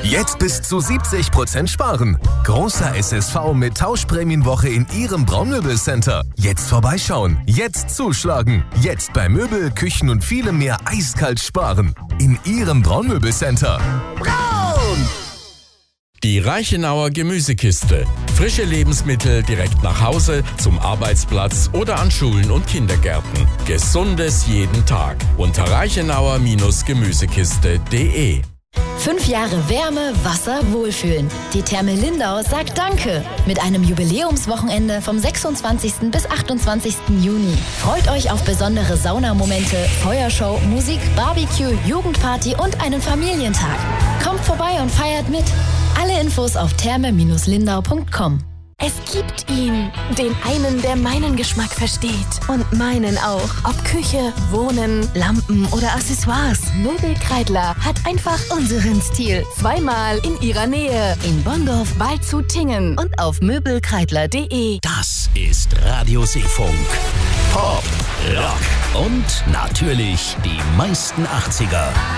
Jetzt bis zu 70% sparen. Großer SSV mit Tauschprämienwoche in Ihrem Braunmöbelcenter. Jetzt vorbeischauen, jetzt zuschlagen. Jetzt bei Möbel, Küchen und vielem mehr eiskalt sparen. In Ihrem Braunmöbelcenter. Braun! Die Reichenauer Gemüsekiste. Frische Lebensmittel direkt nach Hause, zum Arbeitsplatz oder an Schulen und Kindergärten. Gesundes jeden Tag. Unter reichenauer-gemüsekiste.de. 5 Jahre Wärme, Wasser, Wohlfühlen. Die Therme Lindau sagt Danke. Mit einem Jubiläumswochenende vom 26. bis 28. Juni. Freut euch auf besondere Saunamomente, Feuershow, Musik, Barbecue, Jugendparty und einen Familientag. Kommt vorbei und feiert mit. Alle Infos auf therme-lindau.com. Es gibt ihn, den einen, der meinen Geschmack versteht und meinen auch. Ob Küche, Wohnen, Lampen oder Accessoires. Möbelkreidler hat einfach unseren Stil. Zweimal in ihrer Nähe. In Bonndorf, Waldshut-Tiengen und auf möbelkreidler.de. Das ist Radio Seefunk. Pop, Rock und natürlich die meisten 80er.